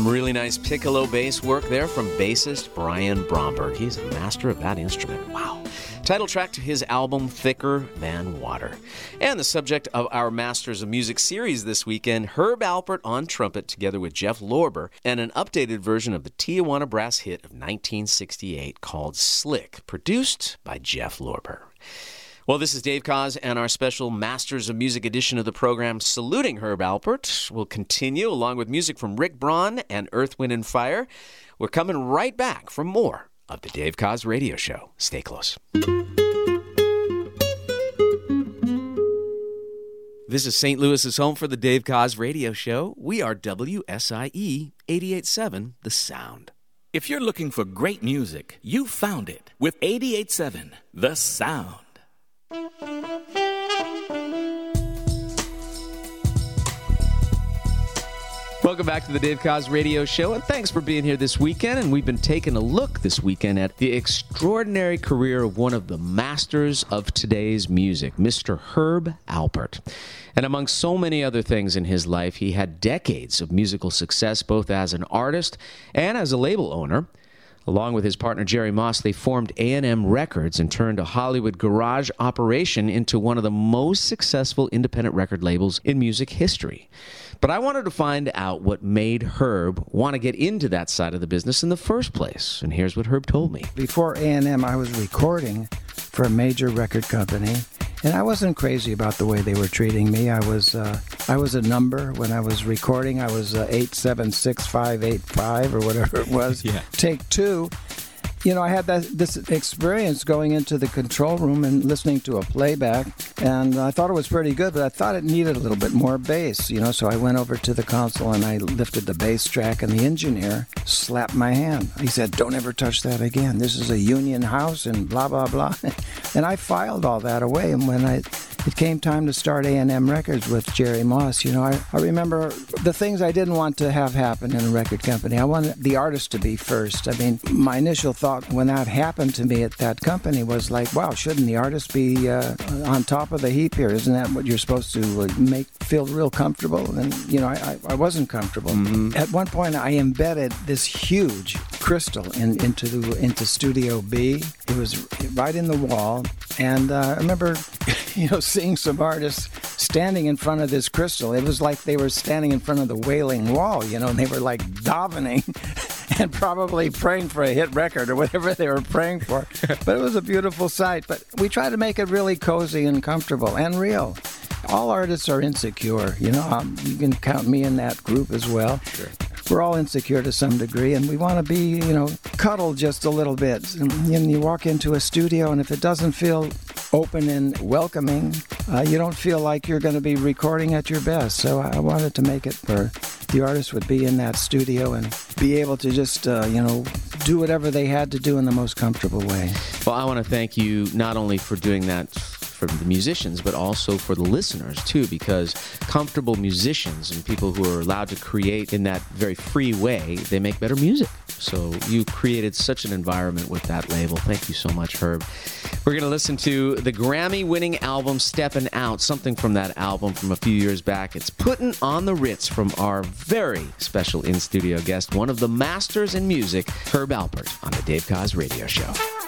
Some really nice piccolo bass work there from bassist Brian Bromberg. He's a master of that instrument. Wow. Title track to his album, Thicker Than Water. And the subject of our Masters of Music series this weekend, Herb Alpert on trumpet together with Jeff Lorber, and an updated version of the Tijuana Brass hit of 1968 called Slick, produced by Jeff Lorber. Well, this is Dave Koz, and our special Masters of Music edition of the program saluting Herb Alpert will continue along with music from Rick Braun and Earth, Wind & Fire. We're coming right back for more of the Dave Koz Radio Show. Stay close. This is St. Louis's home for the Dave Koz Radio Show. We are WSIE 88.7 The Sound. If you're looking for great music, you found it with 88.7 The Sound. Welcome back to the Dave Koz Radio Show, and thanks for being here this weekend. And we've been taking a look this weekend at the extraordinary career of one of the masters of today's music, Mr. Herb Alpert. And among so many other things in his life, he had decades of musical success, both as an artist and as a label owner. Along with his partner Jerry Moss, they formed A&M Records and turned a Hollywood garage operation into one of the most successful independent record labels in music history. But I wanted to find out what made Herb want to get into that side of the business in the first place. And here's what Herb told me. Before A&M, I was recording for a major record company, and I wasn't crazy about the way they were treating me. I was a number when I was recording. I was 876585 or whatever it was. Yeah. Take two. You know, I had this experience going into the control room and listening to a playback, and I thought it was pretty good, but I thought it needed a little bit more bass, you know, so I went over to the console and I lifted the bass track, and the engineer slapped my hand. He said, "Don't ever touch that again. This is a union house," and blah, blah, blah. And I filed all that away, and when it came time to start A&M Records with Jerry Moss, you know, I remember the things I didn't want to have happen in a record company. I wanted the artist to be first. I mean, my initial thought when that happened to me at that company was like, wow, shouldn't the artist be on top of the heap here? Isn't that what you're supposed to feel real comfortable? And, you know, I wasn't comfortable. Mm-hmm. At one point, I embedded this huge crystal into Studio B. It was right in the wall. And I remember, you know, seeing some artists standing in front of this crystal. It was like they were standing in front of the Wailing Wall, you know, and they were like davening and probably praying for a hit record or whatever they were praying for. But it was a beautiful sight. But we tried to make it really cozy and comfortable and real. All artists are insecure, you know. You can count me in that group as well. Sure. We're all insecure to some degree, and we want to be, you know, cuddled just a little bit. And you walk into a studio, and if it doesn't feel open and welcoming, you don't feel like you're going to be recording at your best. So I wanted to make it where the artist would be in that studio and be able to just, you know, do whatever they had to do in the most comfortable way. Well, I want to thank you not only for doing that for the musicians, but also for the listeners, too, because comfortable musicians and people who are allowed to create in that very free way, they make better music. So you created such an environment with that label. Thank you so much, Herb. We're going to listen to the Grammy-winning album, Steppin' Out, something from that album from a few years back. It's Puttin' on the Ritz from our very special in-studio guest, one of the masters in music, Herb Alpert, on the Dave Koz Radio Show.